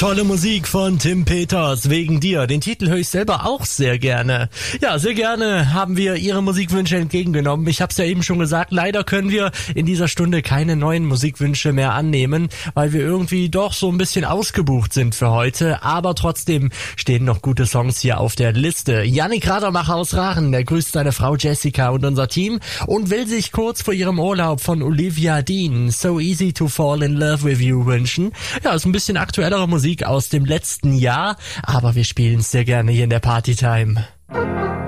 Tolle Musik von Tim Peters, wegen dir. Den Titel höre ich selber auch sehr gerne. Ja, sehr gerne haben wir Ihre Musikwünsche entgegengenommen. Ich habe es ja eben schon gesagt, leider können wir in dieser Stunde keine neuen Musikwünsche mehr annehmen, weil wir irgendwie doch so ein bisschen ausgebucht sind für heute. Aber trotzdem stehen noch gute Songs hier auf der Liste. Yannick Radermacher aus Rachen, der grüßt seine Frau Jessica und unser Team und will sich kurz vor ihrem Urlaub von Olivia Dean So Easy to Fall in Love with You wünschen. Ja, ist ein bisschen aktuellere Musik aus dem letzten Jahr, aber wir spielen es sehr gerne hier in der Partytime.